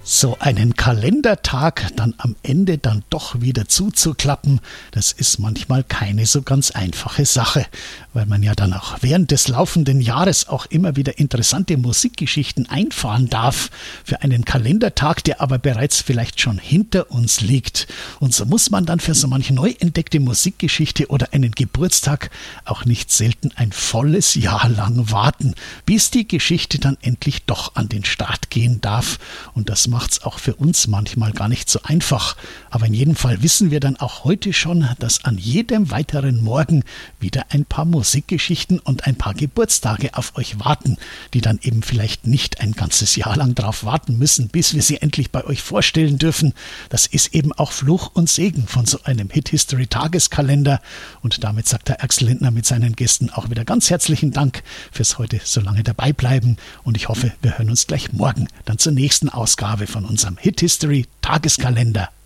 So einen Kalendertag dann am Ende dann doch wieder zuzuklappen, das ist manchmal keine so ganz einfache Sache, weil man ja dann auch während des laufenden Jahres auch immer wieder interessante Musikgeschichten einfahren darf für einen Kalendertag, der aber bereits vielleicht schon hinter uns liegt. Und so muss man dann für so manche neu entdeckte Musikgeschichte oder einen Geburtstag auch nicht selten ein volles Jahr lang warten, bis die Geschichte dann endlich doch an den Start gehen darf. Und das macht es auch für uns manchmal gar nicht so einfach. Aber in jedem Fall wissen wir dann auch heute schon, dass an jedem weiteren Morgen wieder ein paar Musikgeschichten und ein paar Geburtstage auf euch warten, die dann eben vielleicht nicht ein ganzes Jahr lang drauf warten müssen, bis wir sie endlich bei euch vorstellen dürfen. Das ist eben auch Fluch und Segen von so einem Hit-History-Tageskalender. Und damit sagt der Axel Lindner mit seinen Gästen auch wieder ganz herzlichen Dank fürs heute so lange dabei bleiben. Und ich hoffe, wir hören uns gleich morgen dann zur nächsten Ausgabe von unserem Hit History Tageskalender.